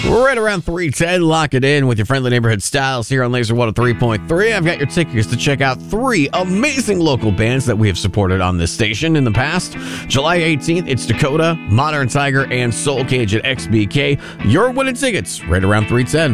Right around 3:10, lock it in with your friendly neighborhood Styles here on Laser 103.3. I've got your tickets to check out 3 amazing local bands that we have supported on this station in the past. July 18th, it's Dakota, Modern Tiger, and Soul Cage at XBK. You're winning tickets right around 3:10.